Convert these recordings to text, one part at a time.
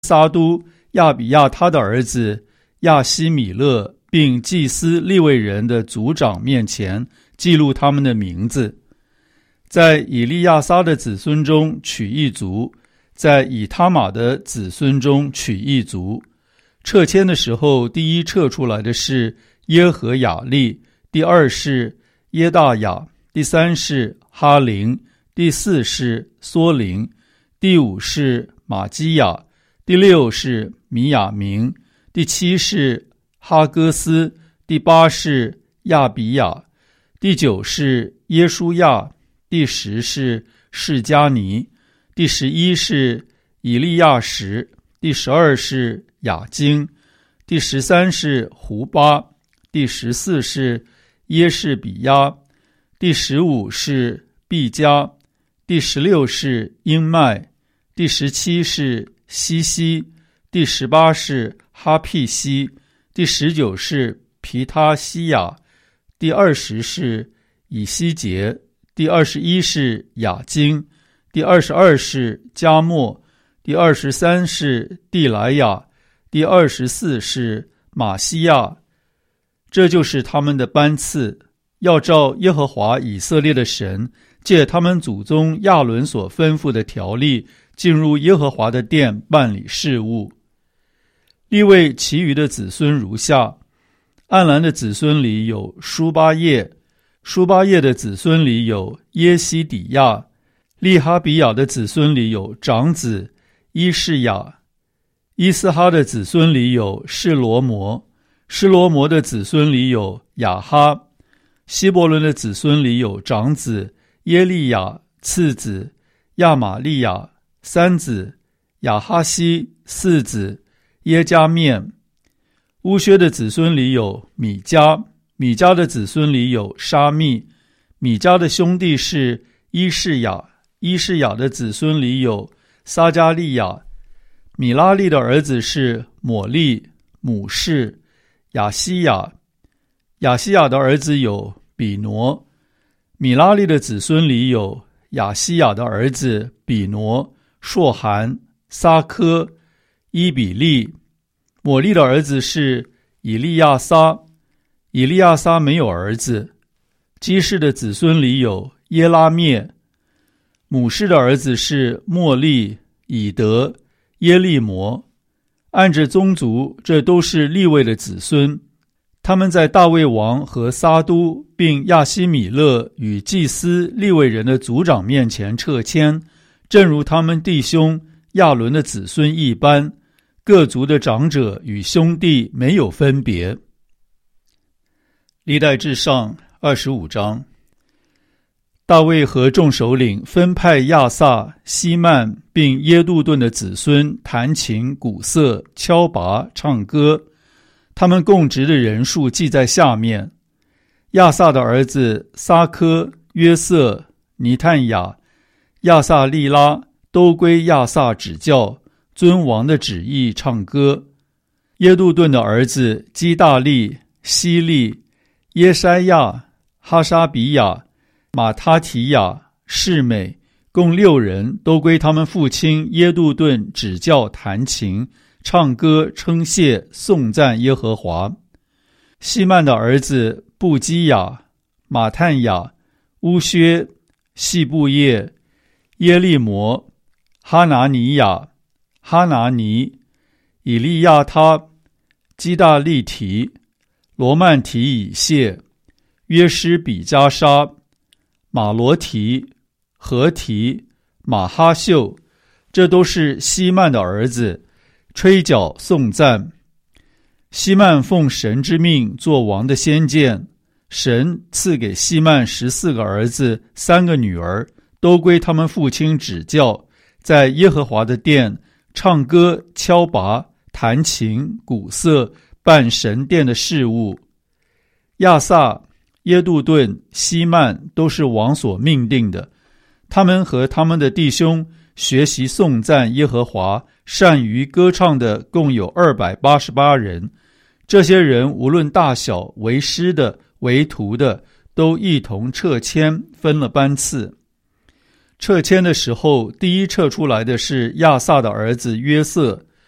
撒都、亚比亚他的儿子亚希米勒，并祭司利未人的族长面前记录他们的名字。在以利亚撒的子孙中取一族，在以他玛的子孙中取一族。撤迁的时候，第一撤出来的是耶和雅利，第二是耶大雅，第三是哈林，第四是梭林，第五是玛基亚，第六是米亚明，第七是哈戈斯，第八是亚比亚，第九是耶书亚，第十是示迦尼，第11是以利亚什，第12是雅京，第13是胡巴，第14是耶士比亚，第15是毕加，第16是英麦，第17是西西，第18是哈庇西，第19是皮他西亚，第20是以西结，第21是雅京，第22是加莫，第23是地莱亚，第24是马西亚。这就是他们的班次，要照耶和华以色列的神借他们祖宗亚伦所吩咐的条例，进入耶和华的殿办理事务。利未其余的子孙如下：暗兰的子孙里有舒巴叶，舒巴叶的子孙里有耶西底亚，利哈比亚的子孙里有长子伊士雅，伊斯哈的子孙里有示罗摩，示罗摩的子孙里有雅哈，希伯伦的子孙里有长子耶利亚，次子亚玛利亚，三子亚哈西，四子耶加面。乌薛的子孙里有米迦，米迦的子孙里有沙密，米迦的兄弟是伊士雅，伊士雅的子孙里有撒加利亚。米拉利的儿子是抹利、母士、亚西亚，亚西亚的儿子有比挪。米拉利的子孙里有亚西亚的儿子比挪、硕含、撒科、伊比利。抹利的儿子是以利亚撒，以利亚撒没有儿子。基士的子孙里有耶拉灭。母士的儿子是莫利、以德、耶利摩。按着宗族，这都是利未的子孙。他们在大卫王和撒都并亚希米勒与祭司利未人的族长面前撤迁，正如他们弟兄亚伦的子孙一般，各族的长者与兄弟没有分别。历代志上25章。大卫和众首领分派亚萨、希曼并耶杜顿的子孙弹琴、鼓瑟、敲拔、唱歌，他们供职的人数记在下面：亚萨的儿子撒科、约瑟、尼探雅、亚萨利拉都归亚萨指教，遵王的旨意唱歌。耶杜顿的儿子基大利、希利、耶筛亚、哈沙比亚、马他提亚、士美，共6人，都归他们父亲耶杜顿指教弹琴、唱歌、称谢、颂赞耶和华。希曼的儿子布基亚、马探雅、乌薛、细布叶、耶利摩、哈拿尼亚、哈拿尼、以利亚他、基大利提、罗曼提以谢、约施比加沙、马罗提、何提、马哈秀，这都是希曼的儿子，吹角颂赞。希曼奉神之命做王的先见，神赐给希曼14个儿子3个女儿，都归他们父亲指教，在耶和华的殿唱歌、敲拔、弹琴、鼓瑟，办神殿的事务。亚萨、耶杜顿、希曼都是王所命定的，他们和他们的弟兄学习颂赞耶和华，善于歌唱的共有288人。这些人无论大小，为师的、为徒的，都一同撤迁，分了班次。撤迁的时候，第一撤出来的是亚萨的儿子约瑟，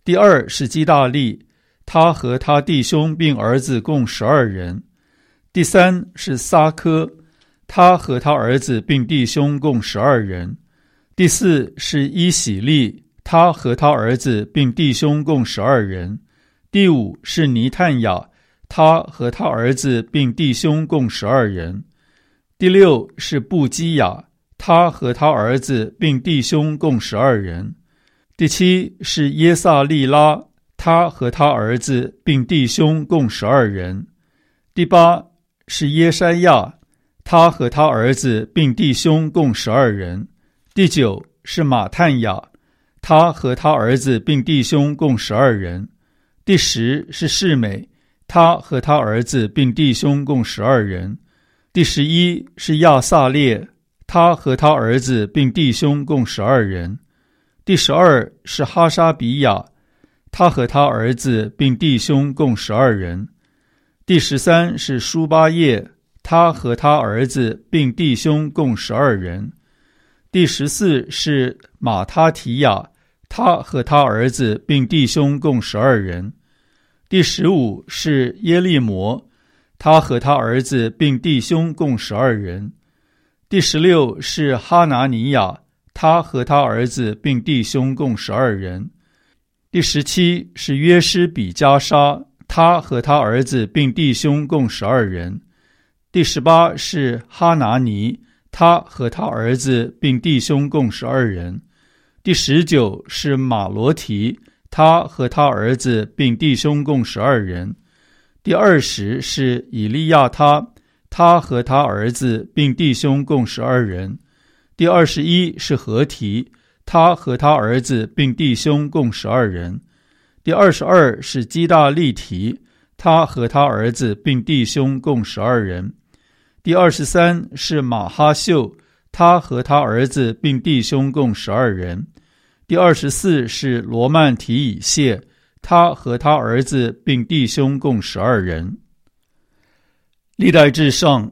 第二是基大利，他和他弟兄并儿子共12人。第三是撒科，他和他儿子并弟兄共12人。第四是伊喜利，他和他儿子并弟兄共12人。第五是尼探雅，他和他儿子并弟兄共12人。第六是布基雅，他和他儿子并弟兄共12人。第七是耶萨利拉，他和他儿子并弟兄共12人。第八是耶筛亚，他和他儿子并弟兄共12人。第九是马探雅，他和他儿子并弟兄共12人。第10是示美，他和他儿子并弟兄共12人。第11是亚萨列，他和他儿子并弟兄共12人。第12是哈沙比亚，他和他儿子并弟兄共12人。第13是舒巴叶，他和他儿子并弟兄共12人。第14是马他提亚，他和他儿子并弟兄共12人。第15是耶利摩，他和他儿子并弟兄共12人。第16是哈拿尼亚，他和他儿子并弟兄共12人。第17是约施比加沙，他和他儿子并弟兄共12人。第18是哈拿尼，他和他儿子并弟兄共12人。第19是马罗提，他和他儿子并弟兄共12人。第20是以利亚他和他儿子并弟兄共12人。第21是何提，他和他儿子并弟兄共12人。第22是基大利提，他和他儿子并弟兄共12人。第23是马哈秀，他和他儿子并弟兄共12人。第24是罗曼提以谢，他和他儿子并弟兄共12人。历代志上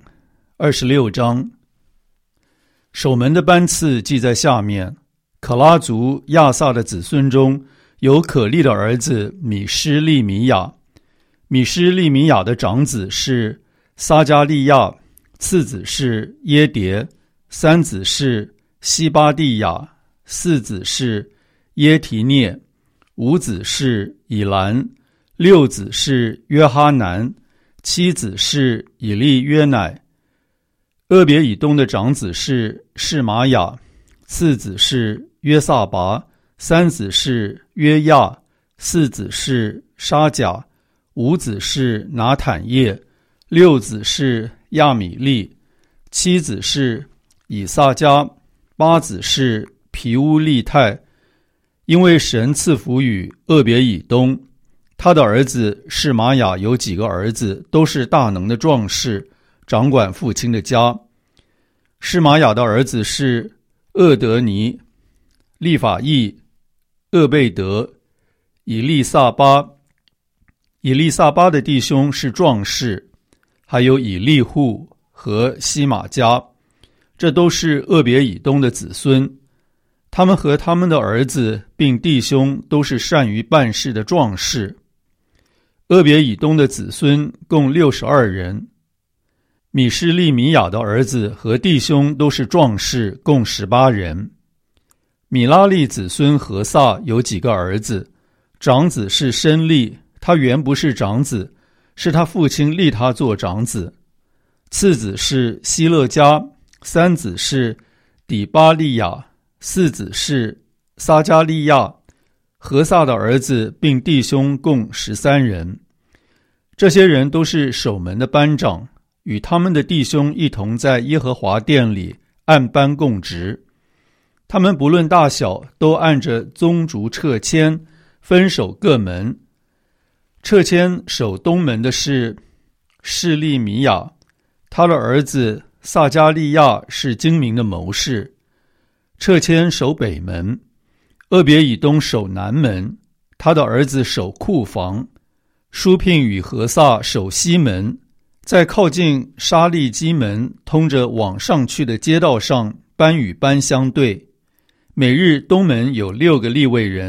26章，守门的班次记在下面。可拉族亚萨的子孙中有可利的儿子米施利米亚。米施利米亚的长子是撒加利亚，次子是耶迭，三子是西巴蒂亚，四子是耶提涅，五子是以兰，六子是约哈南，七子是以利约乃。俄别以东的长子是示玛雅，次子是约萨拔，三子是约亚，四子是沙甲，五子是拿坦叶，六子是亚米利，七子是以萨迦，八子是皮乌利泰。因为神赐福与俄别以东，他的儿子示玛雅有几个儿子，都是大能的壮士，掌管父亲的家。示玛雅的儿子是厄德尼、利法义、厄贝德、以利萨巴。以利萨巴的弟兄是壮士，还有以利户和西玛加，这都是俄别以东的子孙。他们和他们的儿子并弟兄都是善于办事的壮士。俄别以东的子孙共62人。米施利米亚的儿子和弟兄都是壮士，共18人。米拉利子孙何萨有几个儿子，长子是申利，他原不是长子，是他父亲立他做长子。次子是希勒家，三子是底巴利亚，四子是撒加利亚。何萨的儿子并弟兄共13人。这些人都是守门的班长，与他们的弟兄一同在耶和华殿里按班供职。他们不论大小，都按着宗族掣签分守各门。掣签守东门的是示利米亚，他的儿子撒加利亚是精明的谋士。掣签守北门，俄别以东守南门，他的儿子守库房。舒聘与何萨守西门，在靠近沙利基门通着往上去的街道上，班与班相对。每日东门有6个利未人，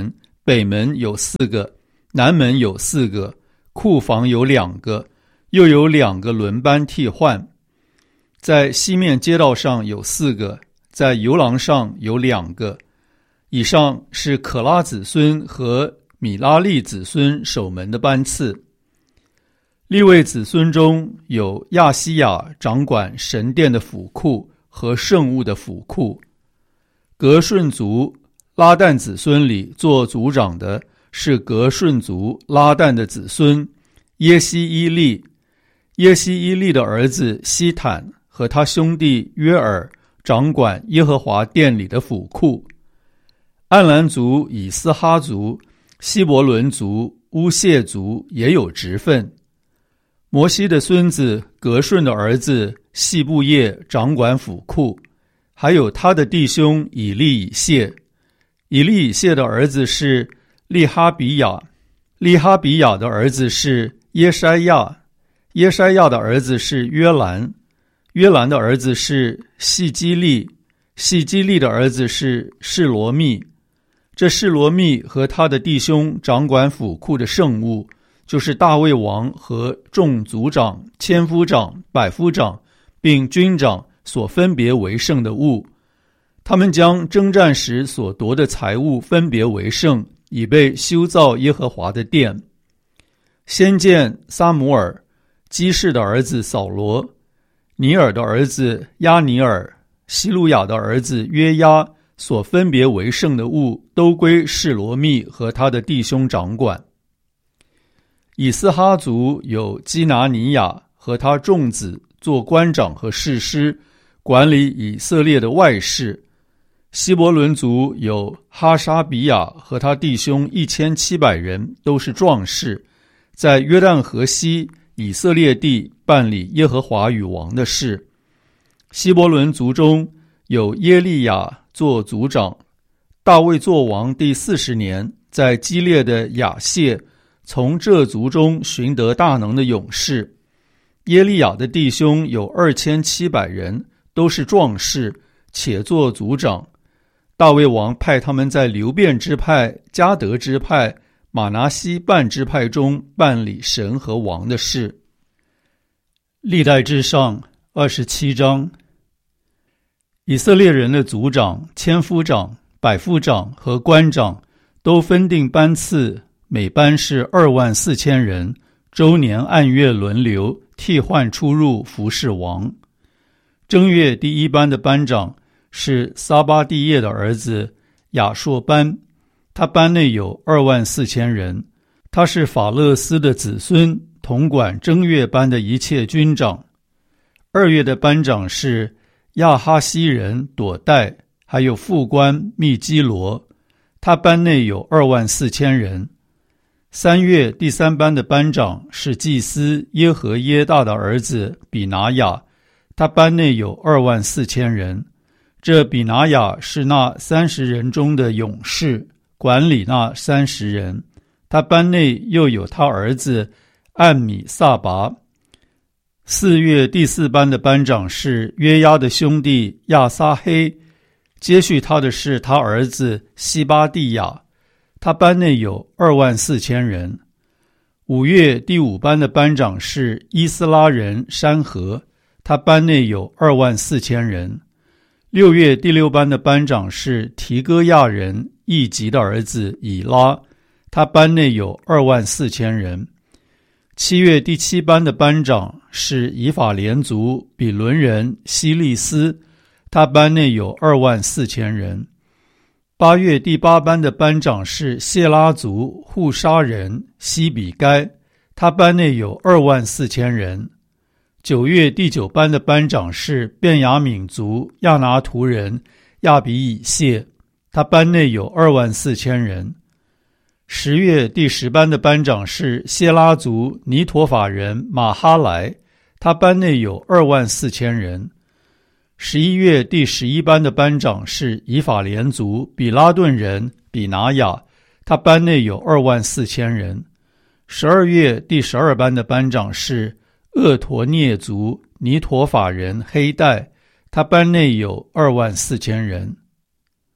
北门有4个，南门有4个，库房有2个，又有2个轮班替换。在西面街道上有4个，在游廊上有2个。以上是可拉子孙和米拉利子孙守门的班次。利未子孙中有亚西亚掌管神殿的府库和圣物的府库。革顺族拉旦子孙里做族长的是革顺族拉旦的子孙耶西伊利。耶西伊利的儿子希坦和他兄弟约尔掌管耶和华殿里的府库。暗兰族、以斯哈族、希伯伦族、乌谢族也有职分。摩西的孙子革顺的儿子细布叶掌管府库，还有他的弟兄以利以谢。以利以谢的儿子是利哈比亚，利哈比亚的儿子是耶筛亚，耶筛亚的儿子是约兰，约兰的儿子是细基利，细基利的儿子是示罗密。这示罗密和他的弟兄掌管府库的圣物，就是大卫王和众族长、千夫长、百夫长并军长所分别为圣的物。他们将征战时所夺的财物分别为圣，以备修造耶和华的殿。先见撒母耳、基士的儿子扫罗、尼尔的儿子亚尼尔、希路亚的儿子约押所分别为圣的物，都归示罗密和他的弟兄掌管。以斯哈族有基拿尼亚和他众子做官长和士师，管理以色列的外事。希伯伦族有哈沙比亚和他弟兄1700人，都是壮士，在约旦河西以色列地办理耶和华与王的事。希伯伦族中有耶利亚做族长。大卫做王第40年，在基列的亚谢从这族中寻得大能的勇士。耶利亚的弟兄有2700人，都是壮士，且做族长。大卫王派他们在流便支派、迦得支派、马拿西半支派中办理神和王的事。历代志上27章。以色列人的族长、千夫长、百夫长和官长都分定班次，每班是24000人，周年按月轮流替换出入服侍王。正月第1班的班长是撒巴蒂叶的儿子亚硕班，他班内有24000人，他是法勒斯的子孙，统管正月班的一切军长。2月的班长是亚哈西人朵代，还有副官密基罗，他班内有24000人。3月第3班的班长是祭司耶和耶大的儿子比拿雅，他班内有24000人。这比拿雅是那30人中的勇士，管理那30人。他班内又有他儿子暗米撒拔。4月第4班的班长是约押的兄弟亚撒黑，接续他的是他儿子西巴蒂亚，他班内有24000人。5月第5班的班长是伊斯拉人山河，他班内有24000人。6月第6班的班长是提戈亚人易吉的儿子以拉，他班内有24000人。7月第7班的班长是以法莲族比伦人希利斯，他班内有24000人。8月第8班的班长是谢拉族户沙人西比该，他班内有24000人。9月第9班的班长是便雅悯族亚拿图人亚比以谢，他班内有24000人。10月第10班的班长是谢拉族尼陀法人马哈莱，他班内有24000人。11月第11班的班长是以法莲族比拉顿人比拿雅，他班内有24000人。12月第12班的班长是厄陀涅族尼陀法人黑带，他班内有24000人。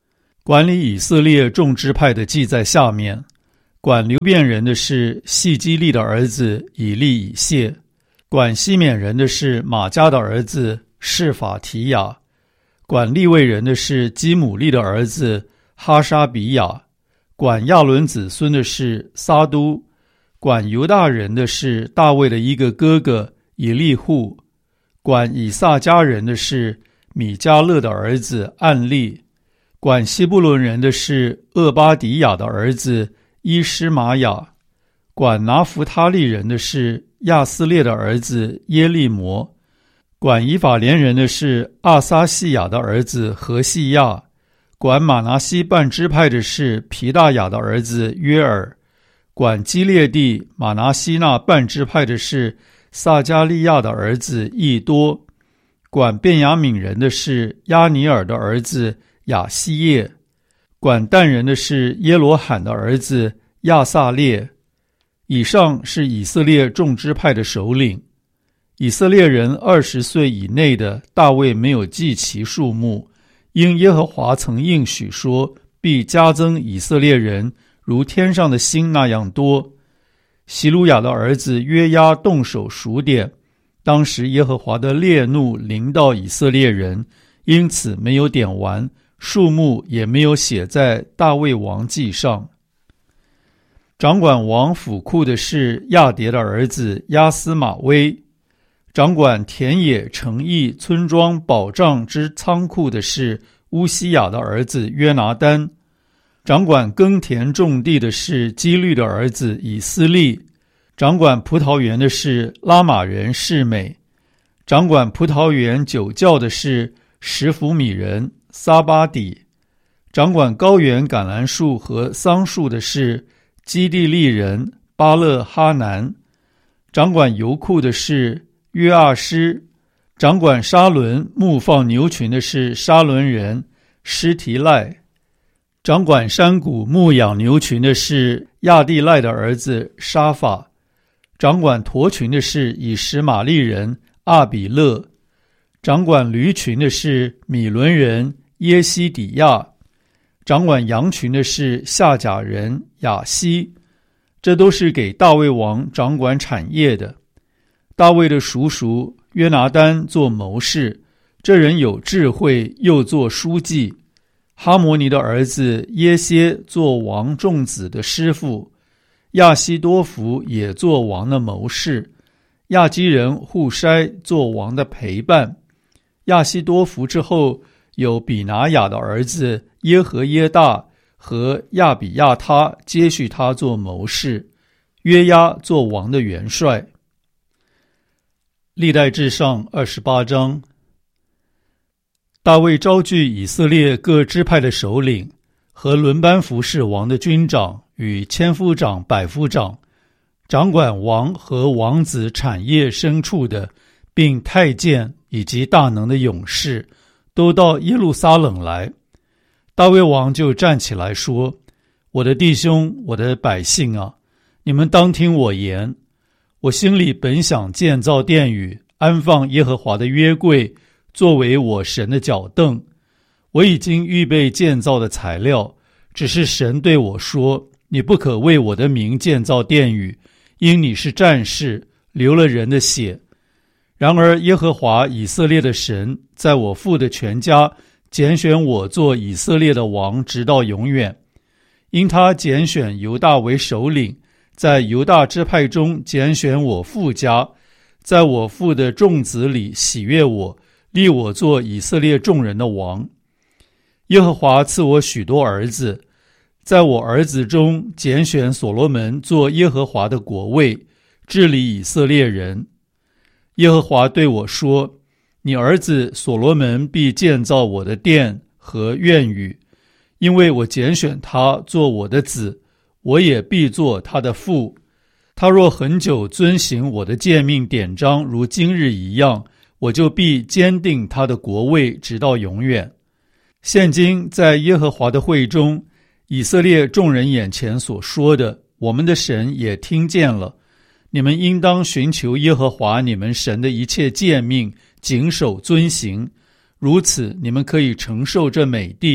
管理以色列众支派的记在下面。管流便人的是细基利的儿子以利以谢，管西缅人的是马加的儿子示法提亚，管利未人的是基姆利的儿子哈沙比亚，管亚伦子孙的是撒都，管犹大人的是大卫的一个哥哥以利户，管以撒家人的是米迦勒的儿子暗利，管西布伦人的是厄巴迪亚的儿子伊施玛雅，管拿弗他利人的是亚斯列的儿子耶利摩，管以法莲人的是阿撒西亚的儿子何西亚，管马拿西半支派的是皮大雅的儿子约尔，管基列地马拿西那半支派的是撒加利亚的儿子益多，管便雅悯人的是亚尼尔的儿子亚西叶，管但人的是耶罗罕的儿子亚撒列。以上是以色列众支派的首领。以色列人20岁以内的，大卫没有记其数目，因耶和华曾应许说，必加增以色列人如天上的星那样多。希鲁雅的儿子约押动手数点，当时耶和华的烈怒临到以色列人，因此没有点完，数目也没有写在大卫王记上。掌管王府库的是亚迭的儿子亚斯玛威，掌管田野城邑村庄保障之仓库的是乌西雅的儿子约拿单，掌管耕田种地的是基律的儿子以斯利，掌管葡萄园的是拉玛人示美，掌管葡萄园酒窖的是什弗米人撒巴底，掌管高原橄榄树和桑树的是基地利人巴勒哈南，掌管油库的是约阿施，掌管沙伦牧放牛群的是沙伦人施提赖，掌管山谷牧养牛群的是亚地赖的儿子沙法，掌管驼群的是以实玛利人阿比勒，掌管驴群的是米伦人耶西底亚，掌管羊群的是夏甲人亚西。这都是给大卫王掌管产业的。大卫的叔叔约拿单做谋士，这人有智慧，又做书记。哈摩尼的儿子耶歇做王众子的师傅，亚西多弗也做王的谋士，亚基人户筛做王的陪伴。亚西多弗之后有比拿雅的儿子耶和耶大和亚比亚他接续他做谋士，约押做王的元帅。历代志上28章。大卫招聚以色列各支派的首领和轮班服侍王的军长与千夫长、百夫长，掌管王和王子产业牲畜的，并太监以及大能的勇士，都到耶路撒冷来。大卫王就站起来说：我的弟兄，我的百姓啊，你们当听我言。我心里本想建造殿宇，安放耶和华的约柜，作为我神的脚凳。我已经预备建造的材料，只是神对我说：你不可为我的名建造殿宇，因你是战士，流了人的血。然而耶和华以色列的神在我父的全家拣选我做以色列的王，直到永远。因他拣选犹大为首领，在犹大支派中拣选我父家，在我父的众子里喜悦我，立我做以色列众人的王。耶和华赐我许多儿子，在我儿子中拣选所罗门做耶和华的国位，治理以色列人。耶和华对我说：你儿子所罗门必建造我的殿和院宇，因为我拣选他做我的子，我也必做他的父。他若很久遵行我的诫命典章，如今日一样，我就必坚定他的国位，直到永远。现今在耶和华的会中，以色列众人眼前所说的，我们的神也听见了。你们应当寻求耶和华你们神的一切诫命，谨守遵行，如此你们可以承受这美地，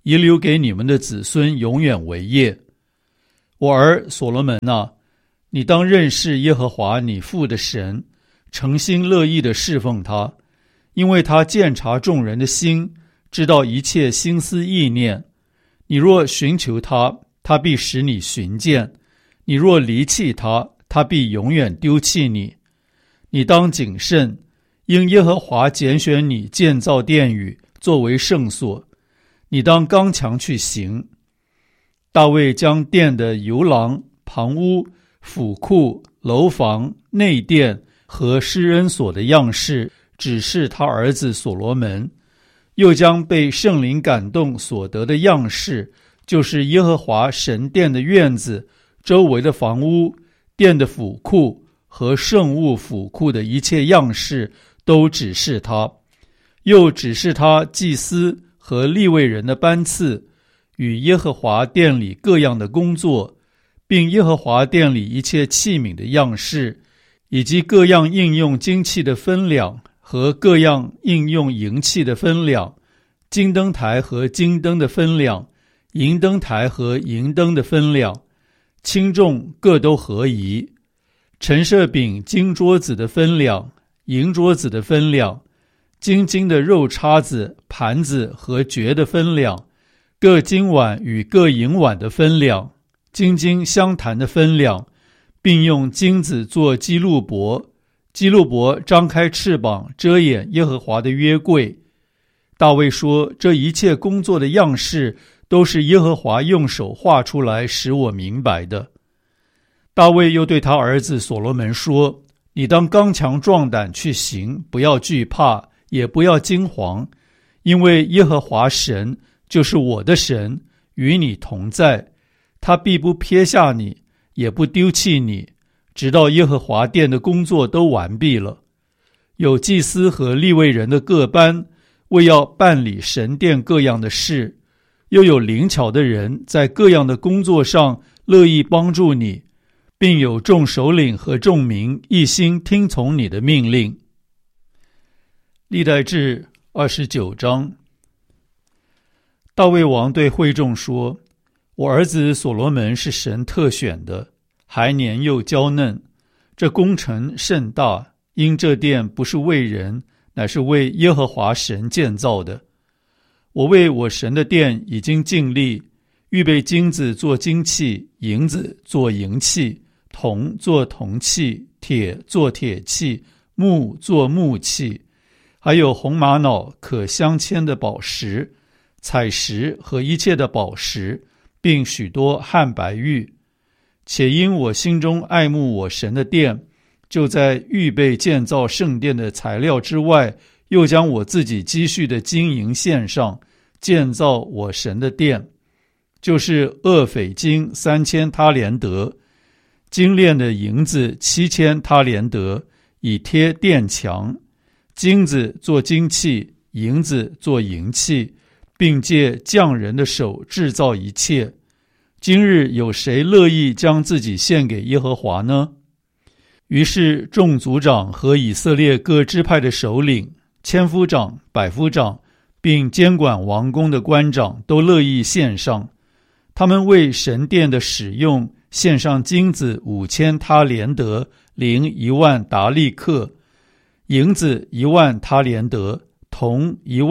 遗留给你们的子孙永远为业。我儿所罗门啊，你当认识耶和华你父的神，诚心乐意地侍奉他，因为他鉴察众人的心，知道一切心思意念。你若寻求他，他必使你寻见；你若离弃他，他必永远丢弃你。你当谨慎，因耶和华拣选你建造殿宇，作为圣所。你当刚强去行。大卫将殿的游廊、旁屋、府库、楼房、内殿和施恩所的样式指示他儿子所罗门，又将被圣灵感动所得的样式，就是耶和华神殿的院子、周围的房屋、殿的府库和圣物府库的一切样式，都指示他，又指示他祭司和利未人的班次，与耶和华殿里各样的工作，并耶和华殿里一切器皿的样式，以及各样应用金器的分量和各样应用银器的分量，金灯台和金灯的分量，银灯台和银灯的分量，轻重各都合宜。陈设饼金桌子的分量，银桌子的分量，金的肉叉子、盘子和爵的分量，各金碗与各银碗的分量，金香坛的分量，并用金子做基路伯，基路伯张开翅膀遮掩耶和华的约柜。大卫说，这一切工作的样式都是耶和华用手画出来使我明白的。大卫又对他儿子所罗门说，你当刚强壮胆去行，不要惧怕，也不要惊惶，因为耶和华神就是我的神，与你同在，他必不撇下你，也不丢弃你，直到耶和华殿的工作都完毕了。有祭司和利未人的各班，为要办理神殿各样的事，又有灵巧的人在各样的工作上乐意帮助你，并有众首领和众民一心听从你的命令。历代志29章。大卫王对会众说，我儿子所罗门是神特选的，还年幼娇嫩，这工程甚大，因这殿不是为人，乃是为耶和华神建造的。我为我神的殿已经尽力，预备金子做金器，银子做银器，铜做铜器，铁做铁器，木做木器，还有红玛瑙可镶嵌的宝石、彩石和一切的宝石，并许多汉白玉。且因我心中爱慕我神的殿，就在预备建造圣殿的材料之外，又将我自己积蓄的金银献上，建造我神的殿，就是厄斐金3000他连得，精炼的银子7000他连得，以贴殿墙，金子做金器，银子做银器，并借匠人的手制造一切。今日有谁乐意将自己献给耶和华呢？于是众族长和以色列各支派的首领、千夫长、百夫长，并监管王宫的官长都乐意献上。他们为神殿的使用献上金子5000他连得，零10000达利克，银子10000他连得，铜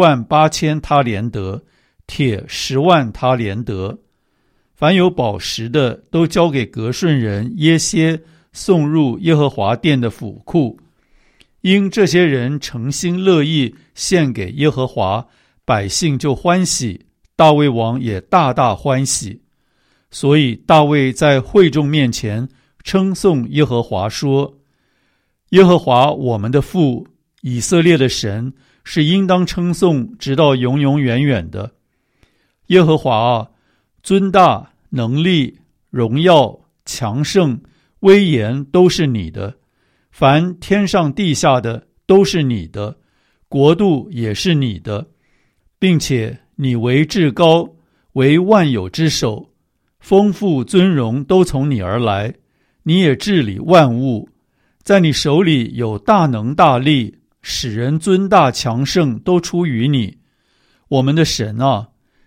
18000他连得，铁10万他连得。凡有宝石的，都交给革顺人耶歇，送入耶和华殿的府库。因这些人诚心乐意献给耶和华，百姓就欢喜，大卫王也大大欢喜。所以大卫在会众面前称颂耶和华说，耶和华我们的父，以色列的神，是应当称颂直到永永远远的。耶和华啊，尊大、能力、荣耀、强盛、威严都是你的，凡天上地下的都是你的，国度也是你的，并且你为至高，为万有之首，丰富尊荣都从你而来，你也治理万物，在你手里有大能大力，使人尊大强盛都出于你。我们的神啊，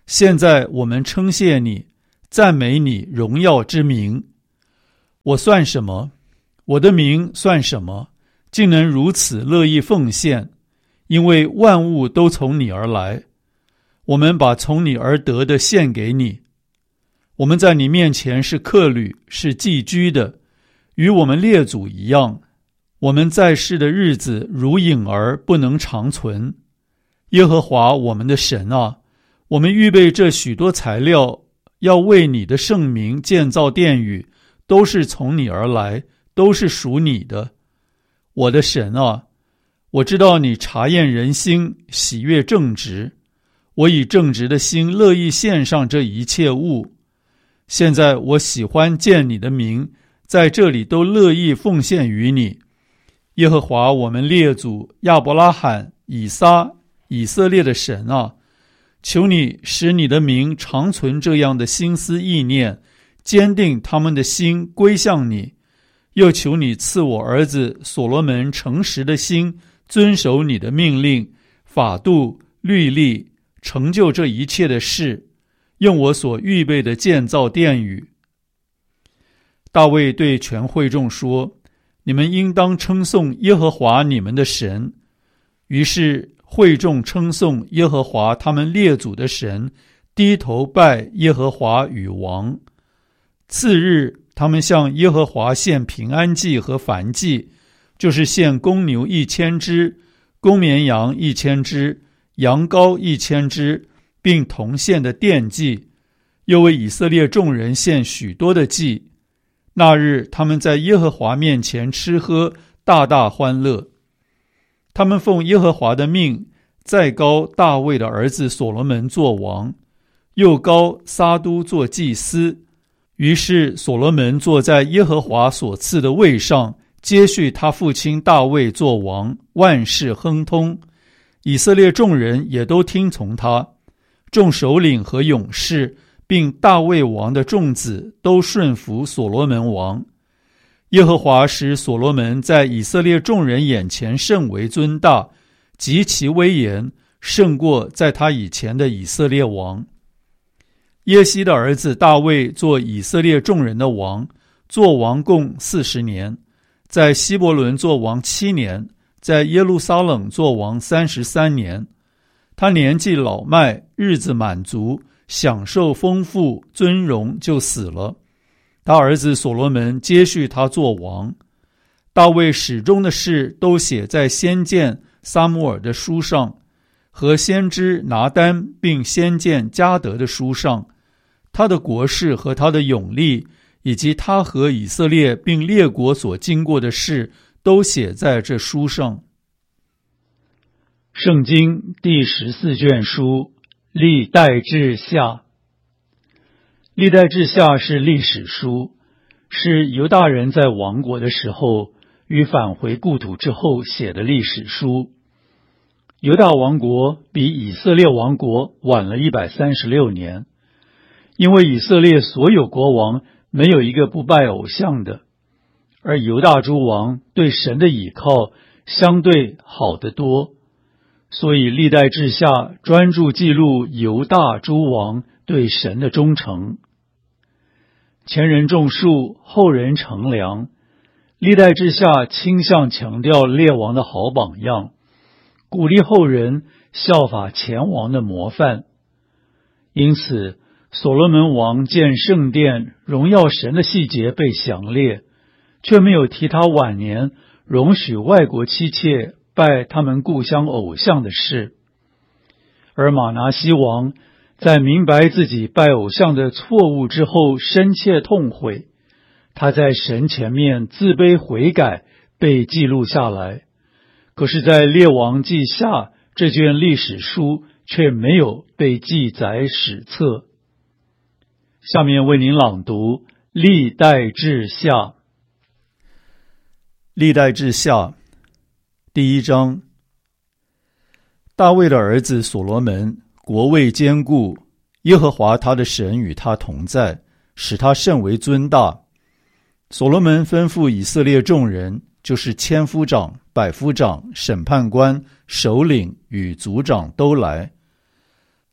现在我们称谢你，赞美你荣耀之名。我算什么？我的名算什么？竟能如此乐意奉献，因为万物都从你而来。我们把从你而得的献给你。我们在你面前是客旅，是寄居的，与我们列祖一样。我们在世的日子如影儿，不能长存。耶和华我们的神啊，我们预备这许多材料，要为你的圣名建造殿宇，都是从你而来，都是属你的。我的神啊，我知道你察验人心，喜悦正直。我以正直的心乐意献上这一切物。现在我喜欢见你的名，在这里都乐意奉献于你。耶和华我们列祖亚伯拉罕、以撒、以色列的神啊，求你使你的名长存这样的心思意念，坚定他们的心归向你。又求你赐我儿子所罗门诚实的心，遵守你的命令、法度、律例，成就这一切的事，用我所预备的建造殿宇。大卫对全会众说：你们应当称颂耶和华你们的神。于是会众称颂耶和华他们列祖的神，低头拜耶和华与王。次日，他们向耶和华献平安祭和燔祭，就是献公牛1000只，公绵羊1000只，羊羔1000只，并同献的奠祭，又为以色列众人献许多的祭。那日，他们在耶和华面前吃喝，大大欢乐。他们奉耶和华的命，再膏大卫的儿子所罗门做王，又膏撒都做祭司。于是所罗门坐在耶和华所赐的位上，接续他父亲大卫做王，万事亨通。以色列众人也都听从他，众首领和勇士，并大卫王的众子都顺服所罗门王。耶和华使所罗门在以色列众人眼前甚为尊大，极其威严，胜过在他以前的以色列王。耶西的儿子大卫做以色列众人的王，做王共40年，在希伯伦做王7年，在耶路撒冷做王33年。他年纪老迈，日子满足，享受丰富尊荣，就死了。他儿子所罗门接续他做王。大卫始终的事都写在先见撒母耳的书上，和先知拿单并先见迦得的书上。他的国事和他的勇力，以及他和以色列并列国所经过的事，都写在这书上。圣经第14卷书，历代志下。历代志下是历史书，是犹大人在亡国的时候与返回故土之后写的历史书。犹大王国比以色列王国晚了136年。因为以色列所有国王没有一个不拜偶像的，而犹大诸王对神的倚靠相对好得多，所以历代志下专注记录犹大诸王对神的忠诚。前人种树，后人乘凉，历代志下倾向强调列王的好榜样，鼓励后人效法前王的模范。因此所罗门王建圣殿荣耀神的细节被详列，却没有提他晚年容许外国妻妾拜他们故乡偶像的事。而马拿西王在明白自己拜偶像的错误之后深切痛悔，他在神前面自卑悔改，被记录下来。可是在列王记下这卷历史书却没有被记载史册。下面为您朗读历代志下。历代志下第1章。大卫的儿子所罗门国位坚固，耶和华他的神与他同在，使他甚为尊大。所罗门吩咐以色列众人，就是千夫长、百夫长、审判官、首领与族长都来。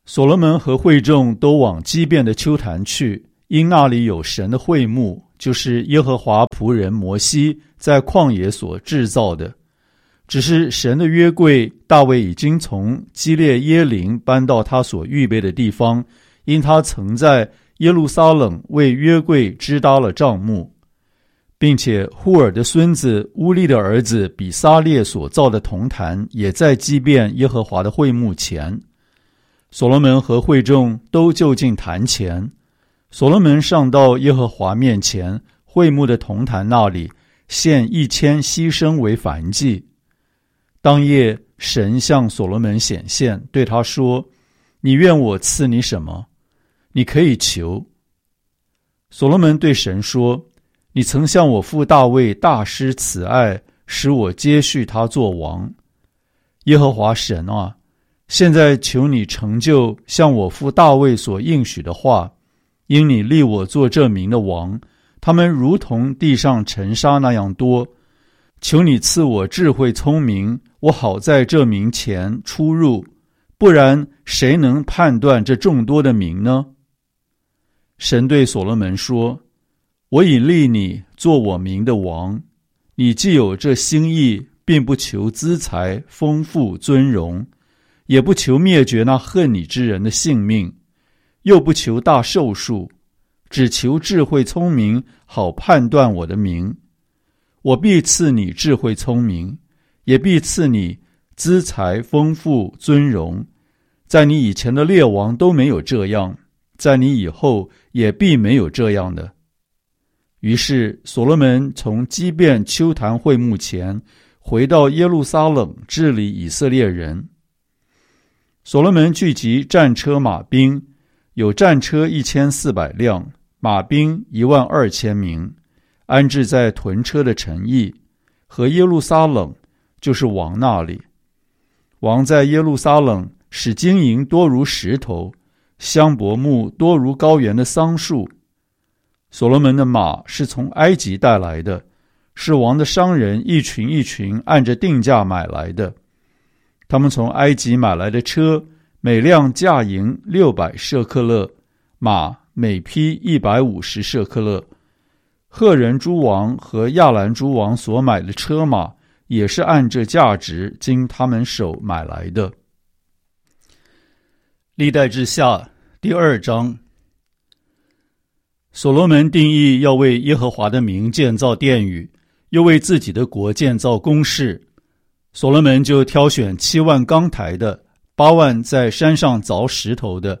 所罗门和会众都往基遍的丘坛去，因那里有神的会幕，就是耶和华仆人摩西在旷野所制造的。只是神的约柜，大卫已经从基列耶琳搬到他所预备的地方，因他曾在耶路撒冷为约柜支搭了帐幕，并且户尔的孙子乌利的儿子比撒列所造的铜坛也在基遍耶和华的会幕前。所罗门和会众都就近坛前，所罗门上到耶和华面前，会幕的铜坛那里献1000牺牲为燔祭。当夜，神向所罗门显现，对他说：你愿我赐你什么？你可以求。所罗门对神说：你曾向我父大卫大施慈爱，使我接续他做王。耶和华神啊，现在求你成就向我父大卫所应许的话，因你立我做这民的王，他们如同地上尘沙那样多。求你赐我智慧聪明，我好在这民前出入，不然谁能判断这众多的民呢？神对所罗门说：我已立你做我民的王，你既有这心意，并不求资财丰富尊荣，也不求灭绝那恨你之人的性命，又不求大寿数，只求智慧聪明，好判断我的名。我必赐你智慧聪明，也必赐你资财丰富尊荣，在你以前的列王都没有这样，在你以后也必没有这样的。于是所罗门从基遍丘坛会幕前回到耶路撒冷，治理以色列人。所罗门聚集战车马兵，有战车1400辆，马兵12000名，安置在屯车的城邑和耶路撒冷，就是王那里。王在耶路撒冷使金银多如石头，香柏木多如高原的桑树。所罗门的马是从埃及带来的，是王的商人一群一群按着定价买来的。他们从埃及买来的车，每辆价银600舍克勒，马每匹150舍克勒。赫人诸王和亚兰诸王所买的车马，也是按这价值经他们手买来的。历代志下第2章。所罗门定义要为耶和华的名建造殿宇，又为自己的国建造宫室。所罗门就挑选7万钢台的，8万在山上凿石头的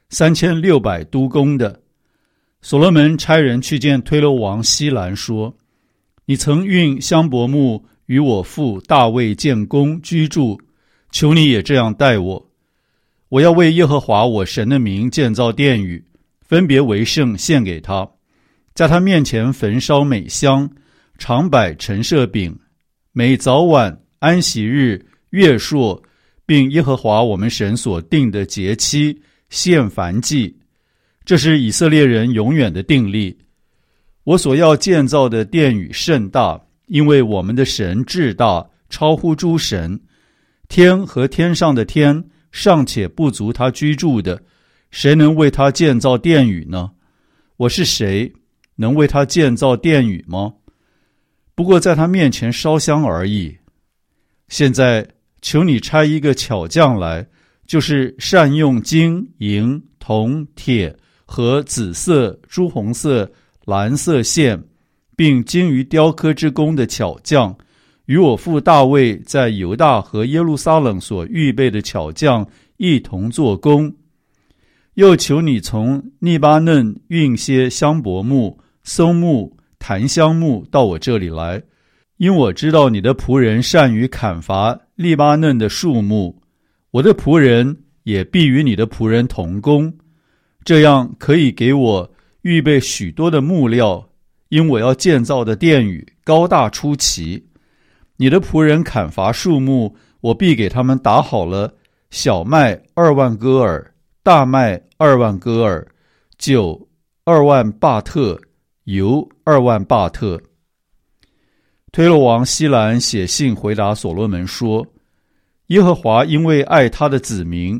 ，3600督工的。所罗门差人去见推罗王希兰说：你曾运香柏木与我父大卫建宫居住，求你也这样待我。我要为耶和华我神的名建造殿宇，分别为圣献给他，在他面前焚烧美香，常摆陈设饼，每早晚安息日月朔，并耶和华我们神所定的节期献燔祭。这是以色列人永远的定例。我所要建造的殿宇甚大，因为我们的神至大，超乎诸神。天和天上的天尚且不足他居住的，谁能为他建造殿宇呢？我是谁，能为他建造殿宇吗？不过在他面前烧香而已。现在求你差一个巧匠来，就是善用金银铜铁和紫色朱红色蓝色线，并精于雕刻之工的巧匠，与我父大卫在犹大和耶路撒冷所预备的巧匠一同做工。又求你从利巴嫩运些香柏木、松木、檀香木到我这里来，因我知道你的仆人善于砍伐利巴嫩的树木，我的仆人也必与你的仆人同工，这样可以给我预备许多的木料，因我要建造的殿宇高大出奇。你的仆人砍伐树木，我必给他们打好了小麦2万戈尔，大麦2万戈尔，酒2万巴特，油2万巴特。推罗王希兰写信回答所罗门说：耶和华因为爱他的子民，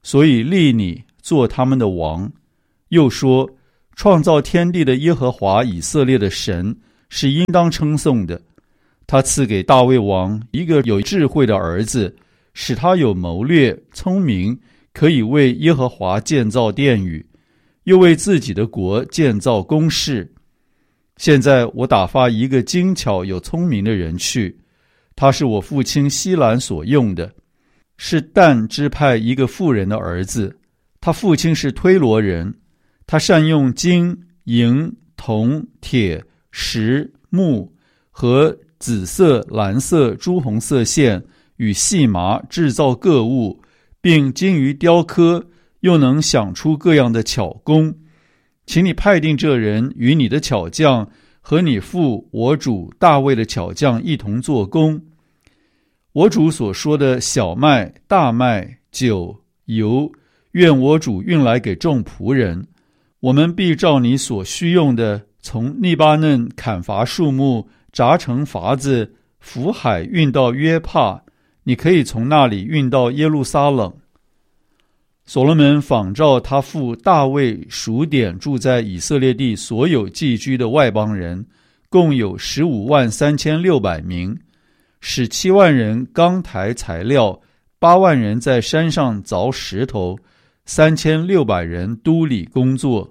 所以立你做他们的王。又说，创造天地的耶和华以色列的神是应当称颂的。他赐给大卫王一个有智慧的儿子，使他有谋略、聪明，可以为耶和华建造殿宇，又为自己的国建造宫室。现在我打发一个精巧有聪明的人去，他是我父亲西兰所用的，是但支派一个妇人的儿子，他父亲是推罗人。他善用金、银、铜、铁、石、木和紫色、蓝色、朱红色线与细麻制造各物，并精于雕刻，又能想出各样的巧工。请你派定这人与你的巧匠和你父我主大卫的巧匠一同做工。我主所说的小麦、大麦、酒、油，愿我主运来给众仆人。我们必照你所需用的，从利巴嫩砍伐树木，扎成筏子，浮海运到约帕，你可以从那里运到耶路撒冷。所罗门仿照他父大卫数点住在以色列地所有寄居的外邦人，共有153600名，使7万人钢抬材料，8万人在山上凿石头，3600人督理工作。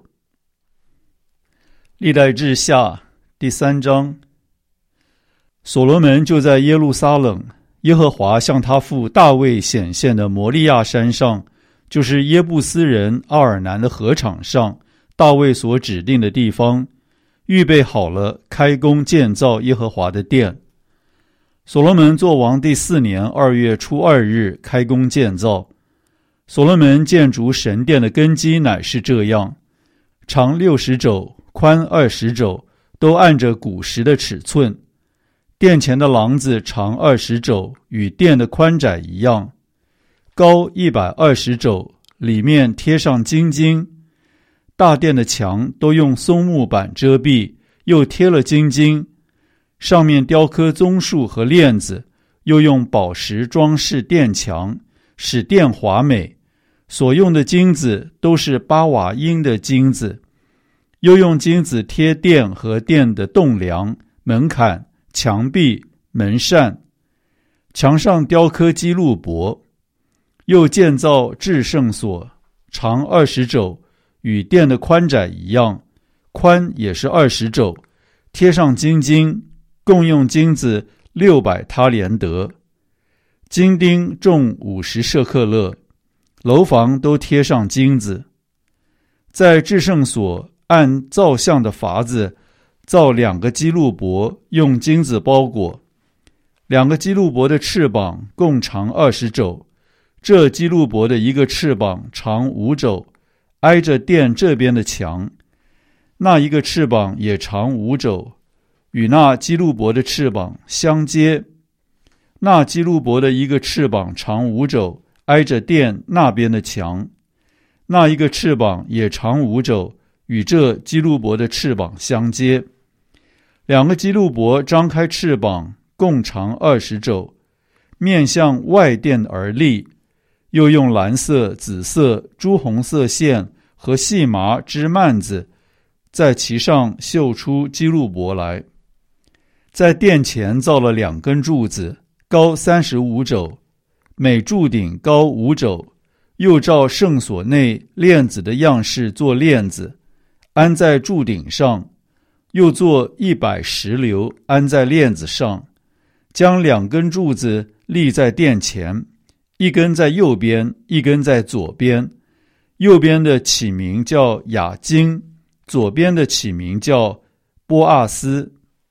历代志下第3章。所罗门就在耶路撒冷，耶和华向他父大卫显现的摩利亚山上，就是耶布斯人奥尔南的禾场上，大卫所指定的地方，预备好了，开工建造耶和华的殿。所罗门作王第4年2月初2日开工建造。所罗门建筑神殿的根基乃是这样：长60肘，宽20肘，都按着古时的尺寸。殿前的廊子长20肘，与殿的宽窄一样，高120肘，里面贴上金经。大殿的墙都用松木板遮蔽，又贴了金经，上面雕刻棕树和链子，又用宝石装饰殿墙，使殿华美。所用的金子都是巴瓦因的金子，又用金子贴殿和殿的栋梁、门槛、墙壁、门扇，墙上雕刻基路伯。又建造至圣所，长20肘，与殿的宽窄一样，宽也是20肘，贴上金经，共用金子600他连得，金钉重50舍克勒，楼房都贴上金子。在至圣所按造像的法子造2个基路伯，用金子包裹。2个基路伯的翅膀共长20肘，这基路伯的一个翅膀长5肘，挨着殿这边的墙；那一个翅膀也长5肘，与那基路伯的翅膀相接。那基路伯的一个翅膀长5肘，挨着殿那边的墙；那一个翅膀也长5肘，与这基路伯的翅膀相接。2个基路伯张开翅膀，共长20肘，面向外殿而立，又用蓝色、紫色、朱红色线和细麻织幔子，在其上绣出基路伯来。在殿前造了2根柱子，高35肘，每柱顶高5肘，又照圣所内链子的样式做链子，安在柱顶上，又做100石榴安在链子上，将2根柱子立在殿前，一根在右边，一根在左边。右边的起名叫雅金，左边的起名叫波阿斯。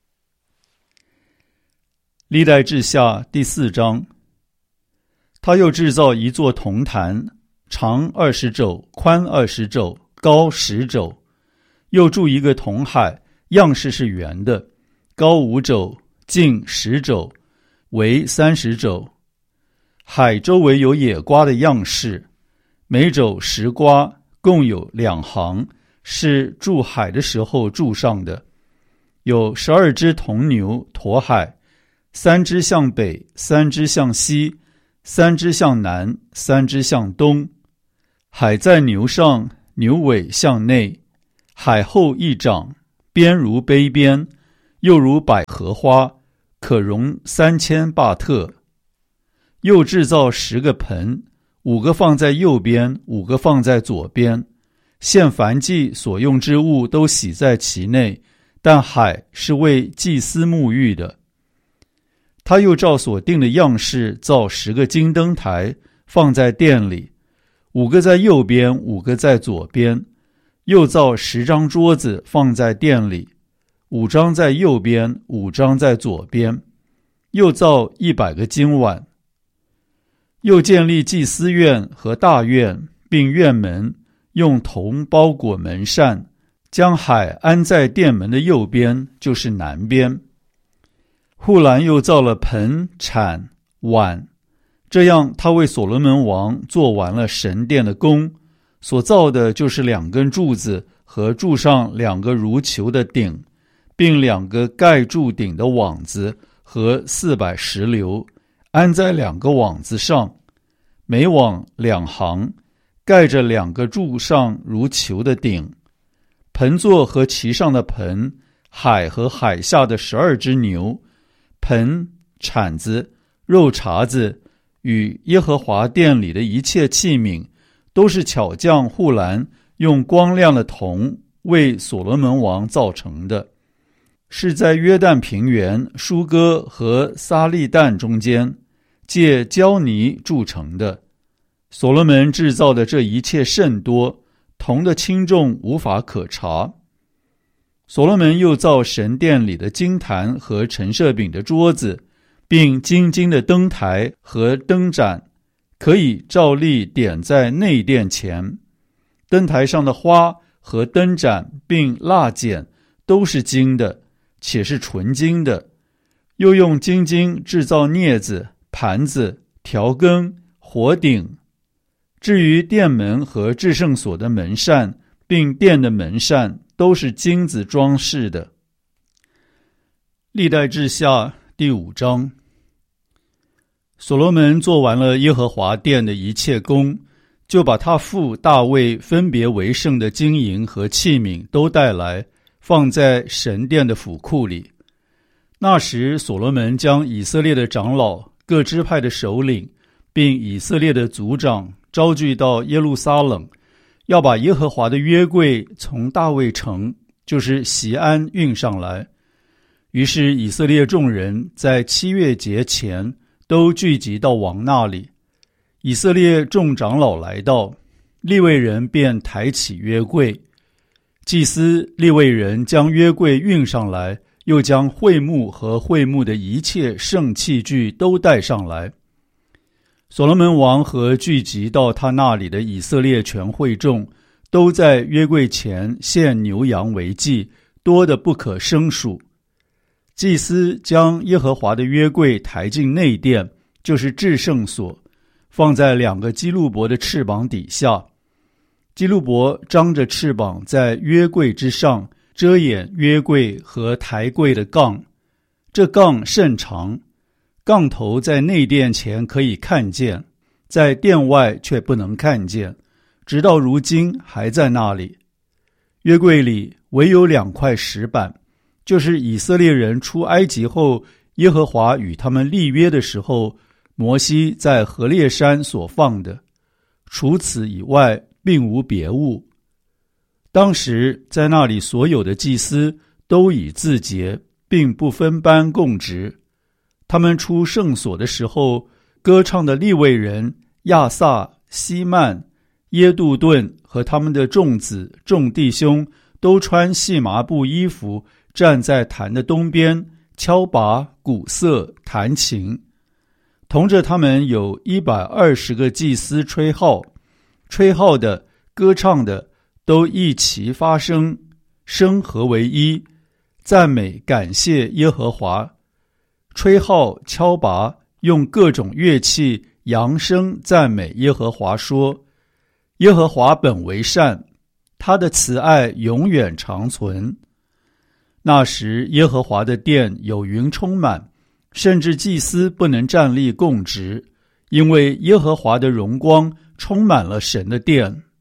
历代志下第4章。他又制造一座铜坛，长20肘，宽20肘，高10肘。又铸一个铜海，样式是圆的，高5肘，径10肘，围30肘。海周围有野瓜的样式，每肘10瓜，共有2行，是筑海的时候筑上的。有12只铜牛驮海，3只向北，3只向西，3只向南，3只向东。 海在牛上，牛尾向内，海后一掌，边如杯边，又如百合花，可容3000巴特。又制造10个盆，5个放在右边，5个放在左边，现燔祭所用之物都洗在其内，但海是为祭司沐浴的。他又照所定的样式造10个金灯台，放在殿里，5个在右边，5个在左边。又造10张桌子放在殿里，5张在右边，5张在左边。又造100个金碗。又建立祭司院和大院，并院门，用铜包裹门扇，将海安在殿门的右边，就是南边。户兰又造了盆、铲、碗，这样他为所罗门王做完了神殿的工，所造的就是2根柱子和柱上2个如球的顶，并2个盖住顶的网子和400石榴，安在2个网子上，每网2行，盖着2个柱上如球的顶。盆座和其上的盆，海和海下的12只牛，盆、铲子、肉茬子与耶和华殿里的一切器皿，都是巧匠户兰用光亮的铜为所罗门王造成的，是在约旦平原舒哥和撒利旦中间借胶泥铸成的。所罗门制造的这一切甚多，铜的轻重无法可查。所罗门又造神殿里的金坛和陈设饼的桌子，并金的灯台和灯盏，可以照例点在内殿前。灯台上的花和灯盏并蜡剪都是金的，且是纯金的。又用金制造镊子、盘子、调羹、火鼎。至于殿门和至圣所的门扇，并殿的门扇，都是金子装饰的。历代志下第5章。所罗门做完了耶和华殿的一切工，就把他父大卫分别为圣的金银和器皿都带来，放在神殿的府库里。那时所罗门将以色列的长老、各支派的首领，并以色列的族长招聚到耶路撒冷，要把耶和华的约柜从大卫城，就是锡安运上来。于是以色列众人在7月节前都聚集到王那里。以色列众长老来到，利未人便抬起约柜。祭司利未人将约柜运上来，又将会幕和会幕的一切圣器具都带上来。所罗门王和聚集到他那里的以色列全会众，都在约柜前献牛羊为祭，多得不可胜数。祭司将耶和华的约柜抬进内殿，就是至圣所，放在2个基路伯的翅膀底下。基路伯张着翅膀在约柜之上，遮掩约柜和抬柜的杠。这杠甚长，杠头在内殿前可以看见，在殿外却不能看见，直到如今还在那里。约柜里唯有2块石板，就是以色列人出埃及后，耶和华与他们立约的时候，摩西在何烈山所放的，除此以外并无别物。当时在那里所有的祭司都已自洁，并不分班供职。他们出圣所的时候，歌唱的利未人亚萨、希曼、耶杜顿和他们的众子众弟兄都穿细麻布衣服，站在坛的东边，敲拔、鼓瑟、弹琴。同着他们有120个祭司吹号，吹号的、歌唱的都一齐发声，声合为一，赞美感谢耶和华。吹号、敲拔，用各种乐器扬声赞美耶和华，说：耶和华本为善，他的慈爱永远长存。那时耶和华的殿有云充满，甚至祭司不能站立供职，因为耶和华的荣光充满了神的殿。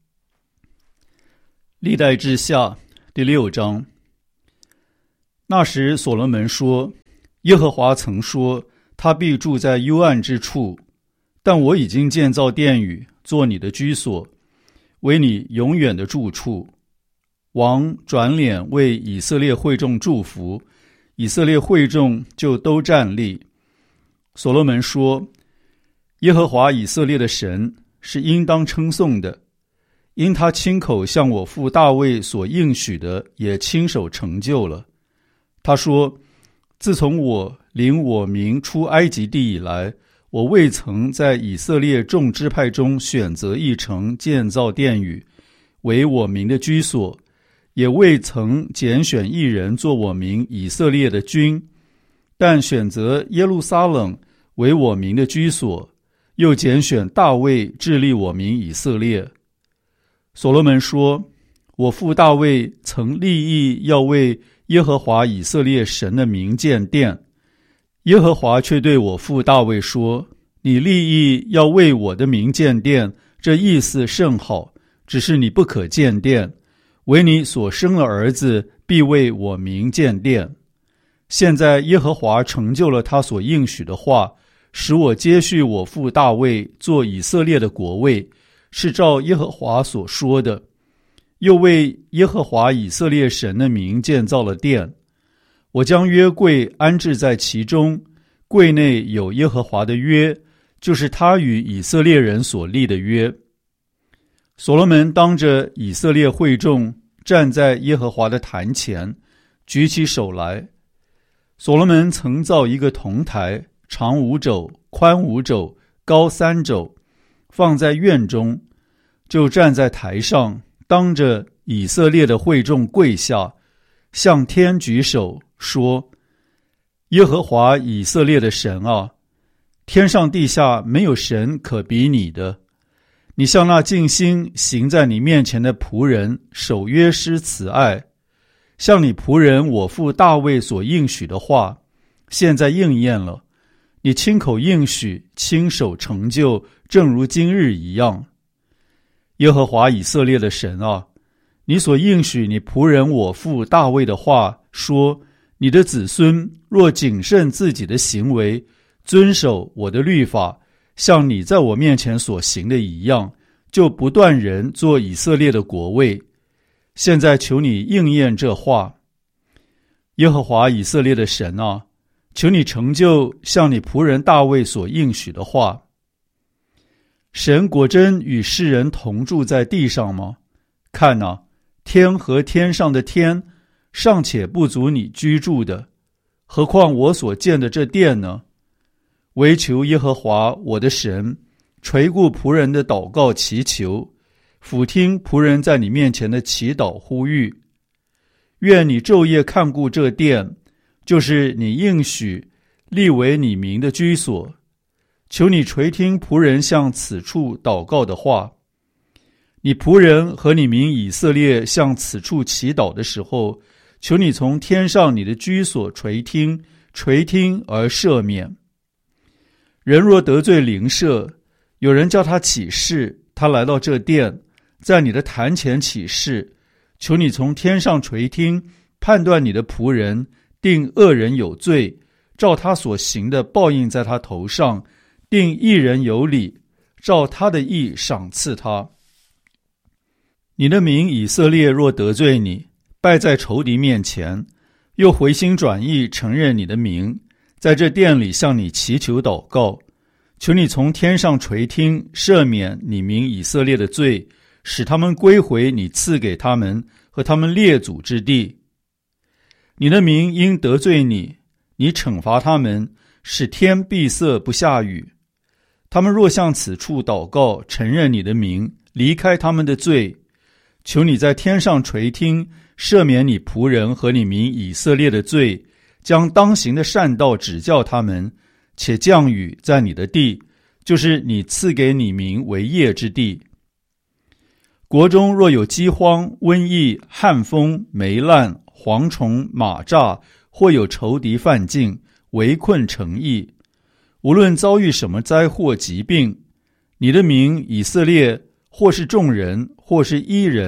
历代志下第6章。那时所罗门说，耶和华曾说，他必住在幽暗之处，但我已经建造殿宇，做你的居所，为你永远的住处。王转脸为以色列会众祝福，以色列会众就都站立。所罗门说，耶和华以色列的神是应当称颂的，因他亲口向我父大卫所应许的也亲手成就了。他说，自从我领我民出埃及地以来，我未曾在以色列众支派中选择一城建造殿宇，为我民的居所，也未曾拣选一人做我民以色列的君，但选择耶路撒冷为我民的居所，又拣选大卫治理我民以色列。所罗门说，我父大卫曾立意要为耶和华以色列神的名建殿，耶和华却对我父大卫说，你立意要为我的名建殿，这意思甚好，只是你不可建殿，唯你所生的儿子必为我名建殿。现在耶和华成就了他所应许的话，使我接续我父大卫做以色列的国位，是照耶和华所说的。又为耶和华以色列神的名建造了殿，我将约柜安置在其中，柜内有耶和华的约，就是他与以色列人所立的约。所罗门当着以色列会众站在耶和华的坛前，举起手来。所罗门曾造一个铜台，长5肘，宽5肘，高3肘，放在院中，就站在台上，当着以色列的会众跪下，向天举手说，耶和华以色列的神啊，天上地下没有神可比你的。你向那尽心行在你面前的仆人守约施慈爱，向你仆人我父大卫所应许的话，现在应验了。你亲口应许，亲手成就，正如今日一样。耶和华以色列的神啊，你所应许你仆人我父大卫的话，说，你的子孙若谨慎自己的行为，遵守我的律法，像你在我面前所行的一样，就不断人做以色列的国位。现在求你应验这话。耶和华以色列的神啊，求你成就像你仆人大卫所应许的话。神果真与世人同住在地上吗？看哪，天和天上的天尚且不足你居住的，何况我所建的这殿呢？唯求耶和华我的神垂顾仆人的祷告祈求，俯听仆人在你面前的祈祷呼吁。愿你昼夜看顾这殿，就是你应许立为你名的居所。求你垂听仆人向此处祷告的话。你仆人和你民以色列向此处祈祷的时候，求你从天上你的居所垂听，垂听而赦免。人若得罪邻舍，有人叫他起誓，他来到这殿，在你的坛前起誓，求你从天上垂听，判断你的仆人，定恶人有罪，照他所行的报应在他头上，定义人有理，照他的义赏赐他。你的民以色列若得罪你，败在仇敌面前，又回心转意承认你的名，在这殿里向你祈求祷告，求你从天上垂听，赦免你民以色列的罪，使他们归回你赐给他们和他们列祖之地。你的民因得罪你，你惩罚他们，使天闭塞不下雨。他们若向此处祷告，承认你的名，离开他们的罪，求你在天上垂听，赦免你仆人和你民以色列的罪，将当行的善道指教他们，且降雨在你的地，就是你赐给你民为业之地。国中若有饥荒、瘟疫、旱风、霉烂、蝗虫、蚂蚱，或有仇敌犯境，围困城邑，无论遭遇什么灾祸疾病，你的民以色列或是众人，或是一人，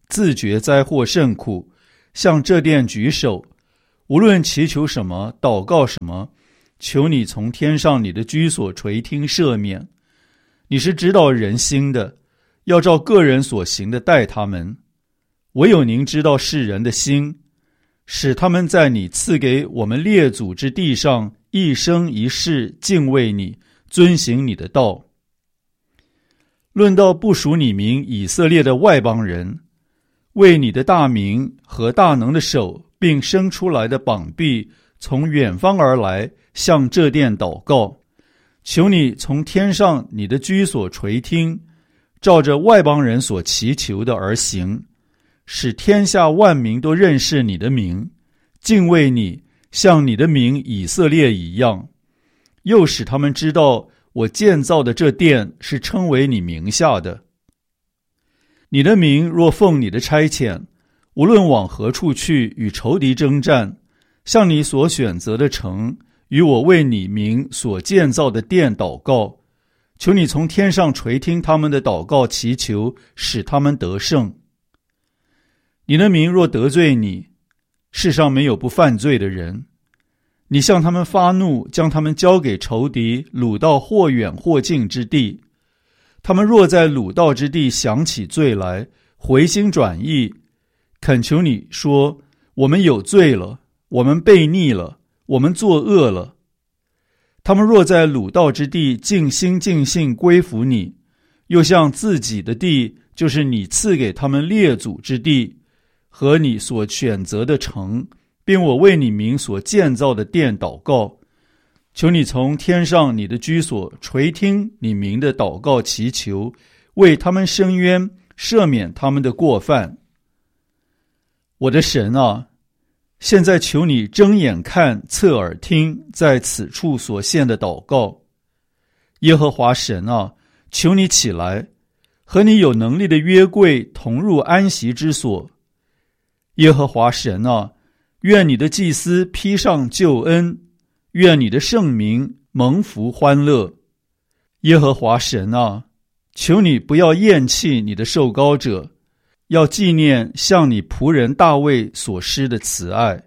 自觉灾祸甚苦，向这殿举手，无论祈求什么，祷告什么，求你从天上你的居所垂听赦免。你是知道人心的，要照个人所行的待他们。唯有您知道世人的心，使他们在你赐给我们列祖之地上一生一世敬畏你，遵行你的道。论到不属你名以色列的外邦人，为你的大名和大能的手并伸出来的膀臂从远方而来，向这殿祷告，求你从天上你的居所垂听，照着外邦人所祈求的而行，使天下万民都认识你的名，敬畏你，像你的名以色列一样，又使他们知道我建造的这殿是称为你名下的。你的名若奉你的差遣，无论往何处去与仇敌征战，向你所选择的城与我为你名所建造的殿祷告，求你从天上垂听他们的祷告祈求，使他们得胜。你的名若得罪你，世上没有不犯罪的人，你向他们发怒，将他们交给仇敌，掳到或远或近之地。他们若在掳到之地想起罪来，回心转意，恳求你说，我们有罪了，我们悖逆了，我们作恶了。他们若在掳到之地尽心尽性归服你，又向自己的地，就是你赐给他们列祖之地和你所选择的城，并我为你名所建造的殿祷告，求你从天上你的居所垂听你名的祷告祈求，为他们伸冤，赦免他们的过犯。我的神啊，现在求你睁眼看，侧耳听，在此处所献的祷告。耶和华神啊，求你起来，和你有能力的约柜同入安息之所。耶和华神啊，愿你的祭司披上救恩，愿你的圣名蒙福欢乐。耶和华神啊，求你不要厌弃你的受膏者，要纪念向你仆人大卫所施的慈爱。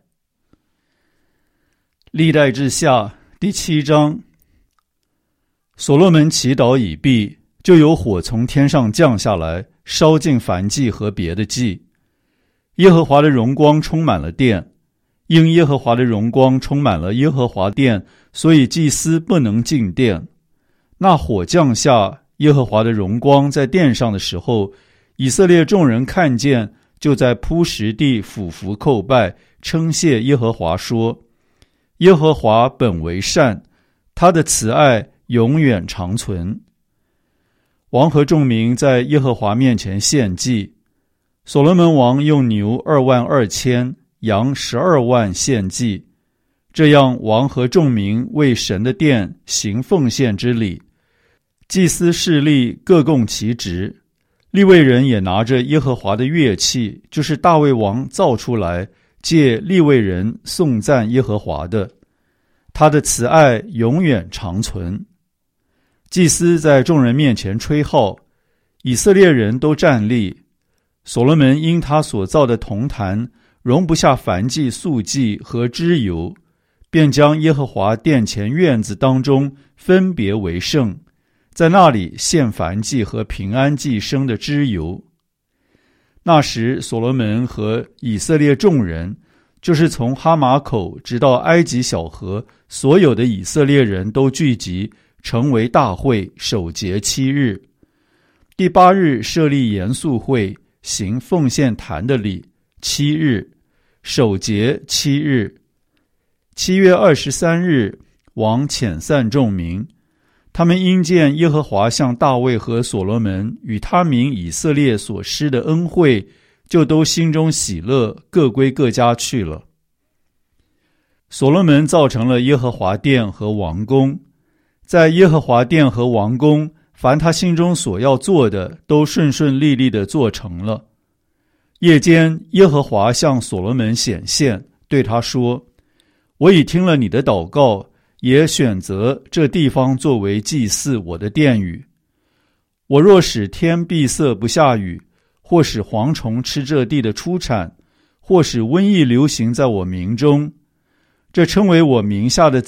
历代志下第7章。所罗门祈祷已毕，就有火从天上降下来，烧尽燔祭和别的祭。耶和华的荣光充满了殿，因耶和华的荣光充满了耶和华殿，所以祭司不能进殿。那火降下，耶和华的荣光在殿上的时候，以色列众人看见，就在铺石地俯伏叩拜，称谢耶和华说，耶和华本为善，他的慈爱永远长存。王和众民在耶和华面前献祭，所罗门王用牛22000，羊12万献祭。这样王和众民为神的殿行奉献之礼，祭司侍立各供其职，利未人也拿着耶和华的乐器，就是大卫王造出来，借利未人颂赞耶和华的，他的慈爱永远长存。祭司在众人面前吹号，以色列人都站立。所罗门因他所造的铜坛容不下燔祭、素祭和脂油，便将耶和华殿前院子当中分别为圣，在那里献燔祭和平安祭生的脂油。那时所罗门和以色列众人，就是从哈马口直到埃及小河，所有的以色列人都聚集，成为大会，守节7日。第8日设立严肃会，行奉献坛的礼7日，守节7日。7月23日，王遣散众民，他们因见耶和华向大卫和所罗门与他民以色列所施的恩惠，就都心中喜乐，各归各家去了。所罗门造成了耶和华殿和王宫，在耶和华殿和王宫，凡他心中所要做的，都顺顺利利地做成了。夜间，耶和华向所罗门显现，对他说，我已听了你的祷告，也选择这地方作为祭祀我的殿宇。我若使天闭塞不下雨， 或使蝗虫吃这地的出产，或使瘟疫流行在我民中。这称为我名下的